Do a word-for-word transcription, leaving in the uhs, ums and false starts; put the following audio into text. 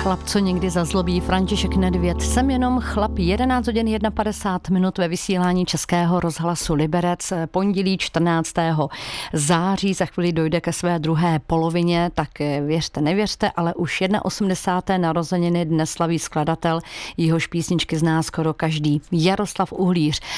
chlap, co někdy zazlobí. František Nedvěd, jsem jenom chlap. jedenáct hodin padesát jedna minut ve vysílání Českého rozhlasu Liberec. Pondělí čtrnáctého září. Za chvíli dojde ke své druhé polovině, tak věřte, nevěřte, ale už osmdesáté jedna narozeniny dnes slaví skladatel, jehož písničky zná skoro každý. Jaroslav Uhlíř.